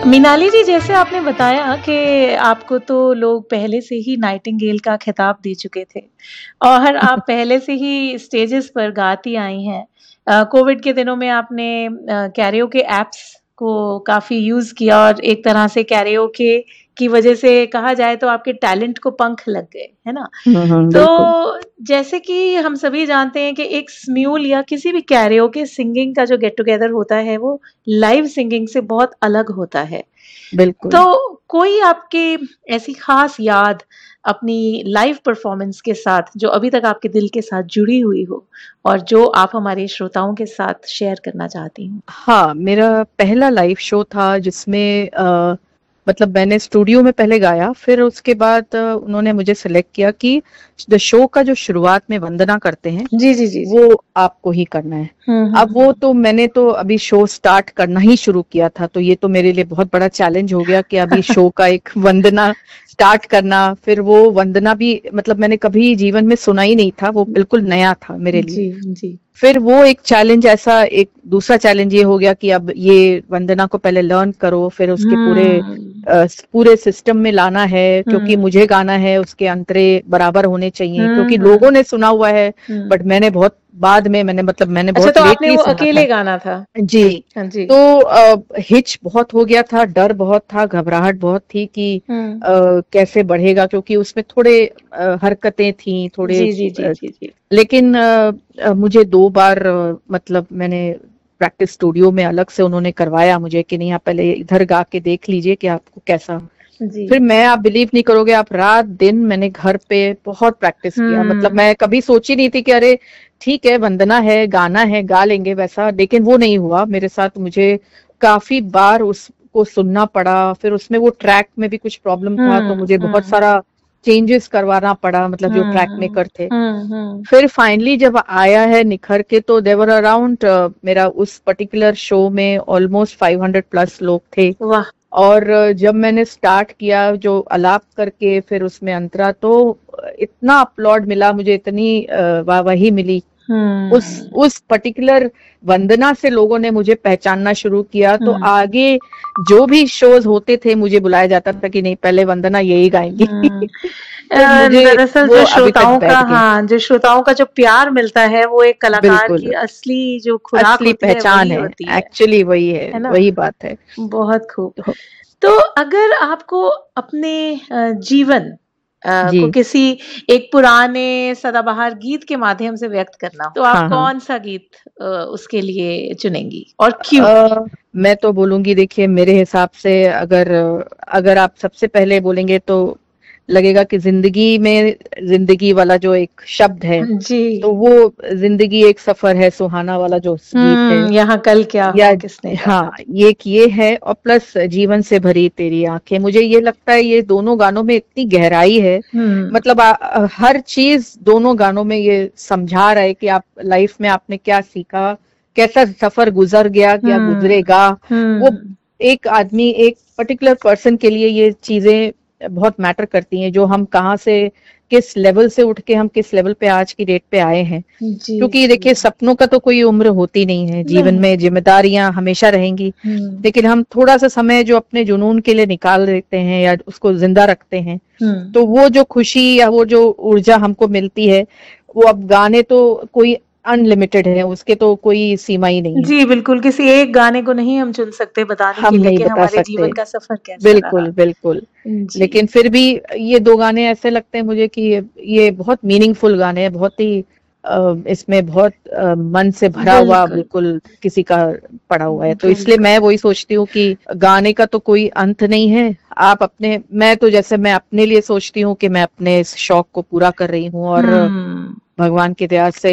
मीनाली जी, जैसे आपने बताया कि आपको तो लोग पहले से ही नाइटिंगेल का खिताब दे चुके थे और आप पहले से ही स्टेजेस पर गाती आई हैं। कोविड के दिनों में आपने कैरियोके ऐप्स को काफ़ी यूज़ किया और एक तरह से कैरियोके की वजह से कहा जाए तो आपके टैलेंट को पंख लग गए, है ना? बिल्कुल। तो जैसे कि हम सभी जानते हैं कि एक स्म्यूल या किसी भी कैरियोके सिंगिंग का जो गेट टुगेदर होता है वो लाइव सिंगिंग से बहुत अलग होता है। बिल्कुल। तो कोई आपकी ऐसी खास याद अपनी लाइव परफॉर्मेंस के साथ जो अभी तक आपके दिल के साथ जुड़ी हुई हो और जो आप हमारे श्रोताओं के साथ शेयर करना चाहती हूँ? हाँ, मेरा पहला लाइव शो था जिसमें मतलब मैंने स्टूडियो में पहले गाया, फिर उसके बाद उन्होंने मुझे सेलेक्ट किया कि द शो का जो शुरुआत में वंदना करते हैं जी, जी, जी, जी। वो आपको ही करना है। अब वो तो मैंने तो अभी शो स्टार्ट करना ही शुरू किया था, तो ये तो मेरे लिए बहुत बड़ा चैलेंज हो गया कि अभी शो का एक वंदना स्टार्ट करना, फिर वो वंदना भी मतलब मैंने कभी जीवन में सुना ही नहीं था, वो बिल्कुल नया था मेरे लिए। जी, जी। फिर वो एक चैलेंज, ऐसा एक दूसरा चैलेंज ये हो गया कि अब ये वंदना को पहले लर्न करो, फिर उसके पूरे सिस्टम में लाना है, क्योंकि मुझे गाना है, उसके अंतरे बराबर होने चाहिए, क्योंकि लोगों ने सुना हुआ है बट मैंने बहुत बाद में मैंने अच्छा, बहुत तो आपने लेटली वो सुना अकेले था। गाना था? जी। हाँ जी। तो हिच बहुत हो गया था, डर बहुत था, घबराहट बहुत थी कि कैसे बढ़ेगा, क्योंकि उसमें थोड़े हरकतें थी, थोड़े जी, जी, जी, जी, जी। लेकिन मुझे 2 बार मतलब मैंने प्रैक्टिस स्टूडियो में अलग से उन्होंने करवाया मुझे कि नहीं, आप पहले इधर गा के देख लीजिए कि आपको कैसा। जी। फिर मैं, आप बिलीव नहीं करोगे, आप रात दिन मैंने घर पे बहुत प्रैक्टिस किया। मतलब मैं कभी सोची नहीं थी कि अरे ठीक है, वंदना है, गाना है, गा लेंगे वैसा, लेकिन वो नहीं हुआ मेरे साथ। मुझे काफी बार उसको सुनना पड़ा, फिर उसमें वो ट्रैक में भी कुछ प्रॉब्लम था, तो मुझे बहुत सारा चेंजेस करवाना पड़ा, मतलब जो ट्रैक मेकर थे। फिर फाइनली जब आया है निखर के, तो देवर अराउंड मेरा उस पर्टिकुलर शो में ऑलमोस्ट 500 प्लस लोग थे। वाह! और जब मैंने स्टार्ट किया जो अलाप करके, फिर उसमें अंतरा, तो इतना अपलॉड मिला मुझे, इतनी वाहवाही मिली। उस पर्टिकुलर वंदना से लोगों ने मुझे पहचानना शुरू किया, तो आगे जो भी शोज होते थे मुझे बुलाया जाता था कि नहीं, पहले वंदना यही गाएंगी। तो मुझे दरअसल वो जो अभी तक श्रोताओं का बैठ गया। हाँ, जो श्रोताओं का जो प्यार मिलता है वो एक कलाकार की बिल्कुल, असली जो खुराक असली होती है पहचान वही है, होती एक्चुअली वही है, है ना? वही बात है। बहुत खूब। तो तो अगर आपको अपने जीवन जी। को किसी एक पुराने सदाबहार गीत के माध्यम से व्यक्त करना हो, तो आप हाँ, हाँ। कौन-सा गीत उसके लिए चुनेंगी और क्यों? मैं तो बोलूंगी, देखिए मेरे हिसाब से अगर अगर आप सबसे पहले बोलेंगे तो लगेगा कि जिंदगी में, जिंदगी वाला जो एक शब्द है, जी। तो वो जिंदगी एक सफर है सुहाना वाला जो गीत है, यहाँ कल क्या या हो किसने जाना। हाँ, ये है। और प्लस जीवन से भरी तेरी आंखें, मुझे ये लगता है ये दोनों गानों में इतनी गहराई है। मतलब हर चीज दोनों गानों में ये समझा रहा है कि आप लाइफ में आपने क्या सीखा, कैसा सफर गुजर गया, क्या गुजरेगा। वो एक आदमी, एक पर्टिकुलर पर्सन के लिए ये चीजें बहुत मैटर करती हैं, जो हम कहाँ से, किस लेवल से उठ के हम किस लेवल पे आज की डेट पे आए हैं। जी, क्योंकि जी। देखिए सपनों का तो कोई उम्र होती नहीं है, जीवन नहीं। में जिम्मेदारियां हमेशा रहेंगी, लेकिन हम थोड़ा सा समय जो अपने जुनून के लिए निकाल देते हैं या उसको जिंदा रखते हैं, तो वो जो खुशी या वो जो ऊर्जा हमको मिलती है, वो अब गाने तो कोई अनलिमिटेड है, उसके तो कोई सीमा ही नहीं है। जी, बिल्कुल, किसी एक गाने को नहीं हम चुन सकते बताने हम के लिए नहीं कि बता हमारे सकते। जीवन का सफर कैसा रहा। बिल्कुल, बिल्कुल। जी। लेकिन फिर भी ये 2 गाने ऐसे लगते हैं मुझे कि ये बहुत मीनिंगफुल गाने हैं, बहुत ही इसमें बहुत मन से भरा हुआ बिल्कुल, बिल्कुल किसी का पड़ा हुआ है। तो इसलिए बिल्कुल। मैं वही सोचती हूँ कि गाने का तो कोई अंत नहीं है। आप अपने, मैं तो जैसे मैं अपने लिए सोचती हूँ कि मैं अपने इस शौक को पूरा कर रही हूँ, और भगवान की दया से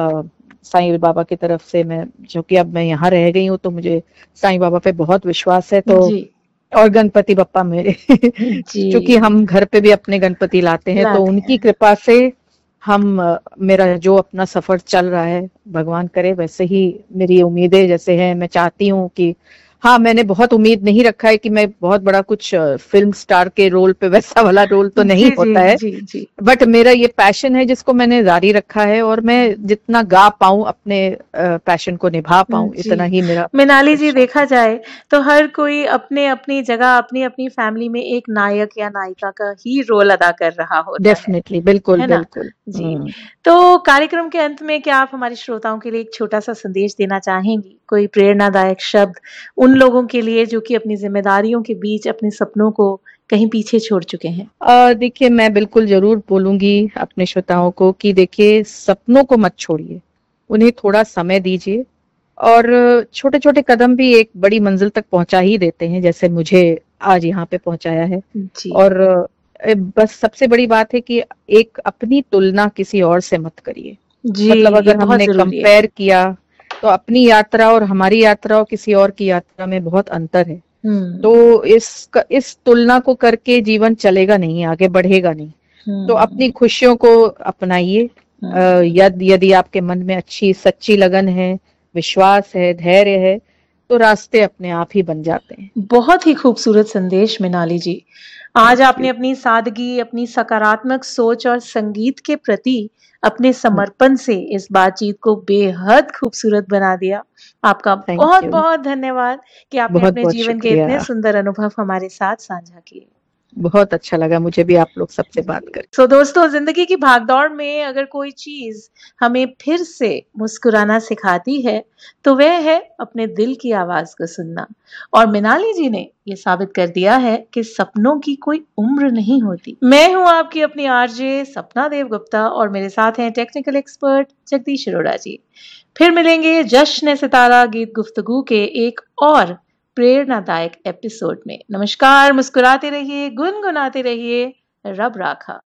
साईं बाबा की तरफ से, मैं जो कि अब मैं यहाँ रह गई हूँ, तो मुझे साईं बाबा पे बहुत विश्वास है। तो जी, और गणपति बप्पा मेरे जी। क्योंकि हम घर पे भी अपने गणपति लाते हैं, तो लाते उनकी हैं। कृपा से हम मेरा जो अपना सफर चल रहा है, भगवान करे वैसे ही मेरी उम्मीदें जैसे है। मैं चाहती हूँ कि हाँ, मैंने बहुत उम्मीद नहीं रखा है कि मैं बहुत बड़ा कुछ फिल्म स्टार के रोल पे वैसा वाला रोल तो नहीं जी, जी, होता है। जी, जी। बट मेरा ये पैशन है जिसको मैंने जारी रखा है, और मैं जितना गा पाऊं अपने पैशन को निभा पाऊं, इतना जी। ही मेरा मृणाली बस जी, शौक देखा है। जाए तो हर कोई अपने-अपनी जगह, अपनी-अपनी फैमिली में एक नायक या नायिका का ही रोल अदा कर रहा होता डेफिनेटली, बिल्कुल है ना? बिल्कुल। जी। तो कार्यक्रम के अंत में क्या आप हमारे श्रोताओं के लिए एक छोटा-सा संदेश देना चाहेंगी? कोई प्रेरणादायक शब्द उन लोगों के लिए जो कि अपनी ज़िम्मेदारियों के बीच अपने सपनों को कहीं पीछे छोड़ चुके हैं? देखिए, मैं बिल्कुल जरूर बोलूंगी अपने श्रोताओं को कि देखिए, सपनों को मत छोड़िए, उन्हें थोड़ा समय दीजिए, और छोटे छोटे कदम भी एक बड़ी मंजिल तक पहुंचा ही देते हैं, जैसे मुझे आज यहाँ पे पहुंचाया है। जी। और बस सबसे बड़ी बात है कि एक अपनी तुलना किसी और से मत करिए। जी, मतलब ये अगर बहुत हमने ज़रूरी है। कंपेयर किया तो अपनी यात्रा और हमारी यात्रा और किसी और की यात्रा में बहुत अंतर है। हुँ, तो इस तुलना को करके जीवन चलेगा नहीं, आगे बढ़ेगा नहीं। तो हुँ, अपनी खुशियों को अपनाइए। हुँ। यदि आपके मन में अच्छी सच्ची लगन है, विश्वास है, धैर्य है, तो रास्ते अपने आप ही बन जाते हैं। बहुत ही खूबसूरत संदेश मृणाली जी। आज थैंक आपने यू। अपनी सादगी, अपनी सकारात्मक सोच और संगीत के प्रति अपने समर्पण से इस बातचीत को बेहद खूबसूरत बना दिया। आपका थैंक यू। बहुत-बहुत धन्यवाद कि आपने बहुत अपने बहुत जीवन के शुक्रिया। इतने सुंदर अनुभव हमारे साथ साझा किए। बहुत अच्छा लगा मुझे भी आप लोग सबसे बात जी। करके। तो दोस्तों, ज़िंदगी की भागदौड़ में अगर कोई चीज़ हमें फिर से मुस्कुराना सिखाती है, तो वह है अपने दिल की आवाज़ को सुनना। और मृणाली जी ने ये साबित कर दिया है कि सपनों की कोई उम्र नहीं होती। मैं हूँ आपकी अपनी आरजे सपना देव गुप्ता, और मेरे साथ हैं टेक्निकल एक्सपर्ट जगदीश अरोड़ा जी। फिर मिलेंगे जश्न सितारा गीत गुफ्तगू के एक और प्रेरणादायक एपिसोड में। नमस्कार, मुस्कुराते रहिए, गुनगुनाते रहिए, रब राखा।